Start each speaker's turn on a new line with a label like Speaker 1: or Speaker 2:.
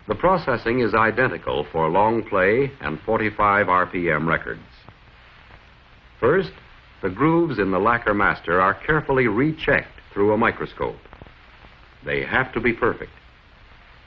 Speaker 1: The processing is identical for long play and 45 RPM records. First, the grooves in the lacquer master are carefully rechecked through a microscope. They have to be perfect.